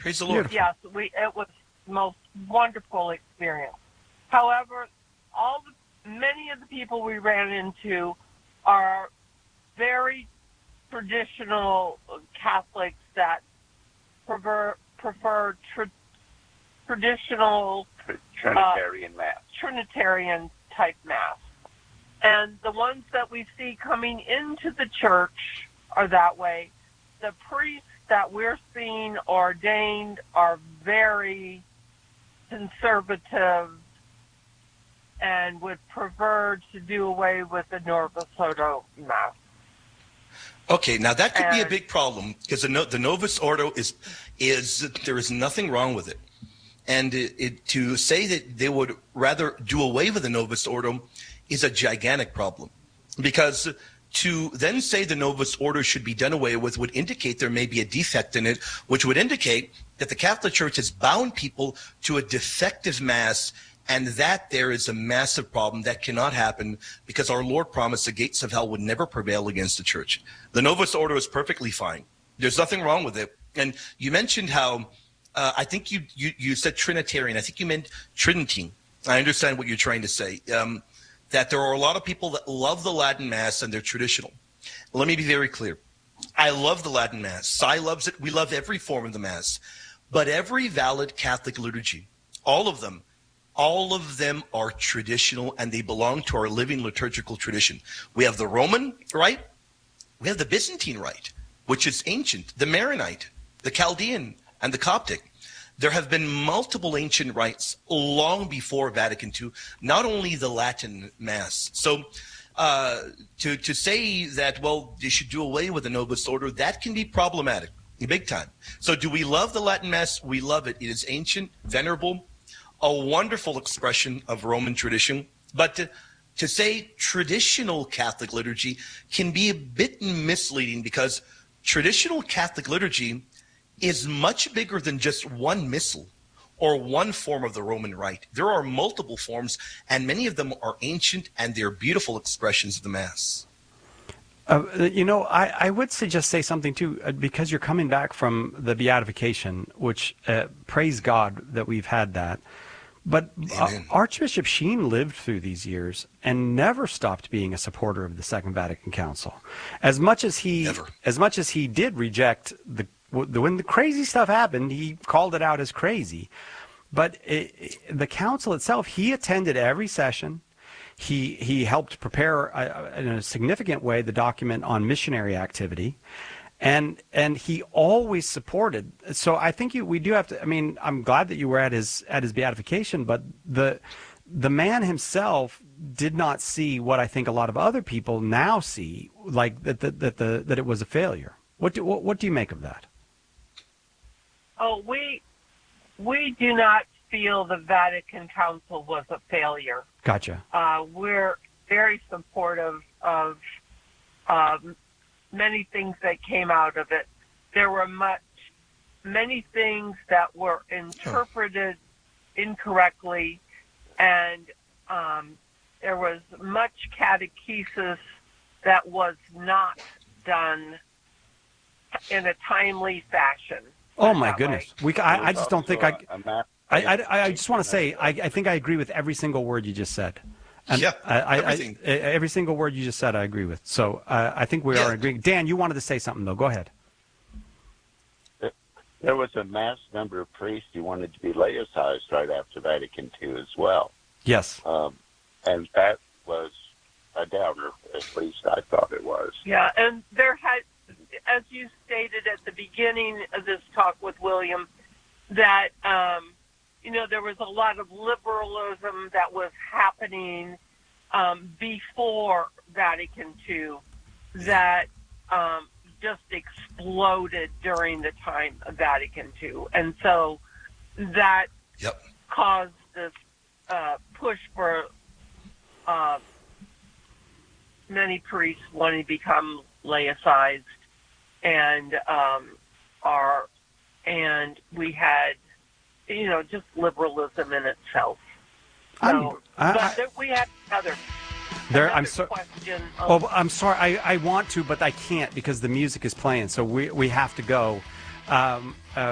Praise the Lord. Yes, it was the most wonderful experience. However, many of the people we ran into are very traditional Catholics that prefer traditional Trinitarian type Mass. And the ones that we see coming into the church are that way. The priests that we're seeing ordained are very conservative and would prefer to do away with the Novus Ordo Mass. Okay, now that could be a big problem because the Novus Ordo is there is nothing wrong with it. And to say that they would rather do away with the Novus Ordo is a gigantic problem, because to then say the Novus Ordo should be done away with would indicate there may be a defect in it, which would indicate that the Catholic Church has bound people to a defective Mass, and that there is a massive problem that cannot happen because our Lord promised the gates of hell would never prevail against the Church. The Novus Ordo is perfectly fine. There's nothing wrong with it. And you mentioned how, I think you said Trinitarian. I think you meant Tridentine. I understand what you're trying to say. That there are a lot of people that love the Latin Mass and they're traditional. Let me be very clear. I love the Latin Mass. Cy loves it. We love every form of the Mass. But every valid Catholic liturgy, all of them are traditional, and they belong to our living liturgical tradition. We have the Roman Rite. We have the Byzantine Rite, which is ancient, the Maronite, the Chaldean, and the Coptic. There have been multiple ancient rites long before Vatican II, not only the Latin Mass. So to say that, well, they should do away with the Novus Ordo, that can be problematic, big time. So do we love the Latin Mass? We love it. It is ancient, venerable, a wonderful expression of Roman tradition. But to say traditional Catholic liturgy can be a bit misleading, because traditional Catholic liturgy is much bigger than just one missal or one form of the Roman Rite. There are multiple forms, and many of them are ancient, and they're beautiful expressions of the Mass. I would just say something too, because you're coming back from the beatification, which praise God that we've had that. But Archbishop Sheen lived through these years and never stopped being a supporter of the Second Vatican Council. As much as he did reject when the crazy stuff happened, he called it out as crazy. But the council itself, he attended every session. He helped prepare in a significant way the document on missionary activity. And he always supported. So I think we do have to. I mean, I'm glad that you were at his beatification, but the man himself did not see what I think a lot of other people now see, like that it was a failure. What do you make of that? Oh, we do not feel the Vatican Council was a failure. Gotcha. We're very supportive of many things that came out of it. There were many things that were interpreted incorrectly, and there was much catechesis that was not done in a timely fashion. Oh my goodness! I just don't think I just want to say I think I agree with every single word you just said. And yeah, everything. Every single word you just said, I agree with. So I think we are agreeing. Dan, you wanted to say something, though. Go ahead. There was a mass number of priests who wanted to be laicized right after Vatican II as well. Yes. And that was a downer, at least I thought it was. Yeah, and there had, as you stated at the beginning of this talk with William, that there was a lot of liberalism that was happening before Vatican II that just exploded during the time of Vatican II. And so that caused this push for many priests wanting to become laicized, and we had just liberalism in itself. So, we had another question. I'm sorry. I want to, but I can't because the music is playing. So we have to go.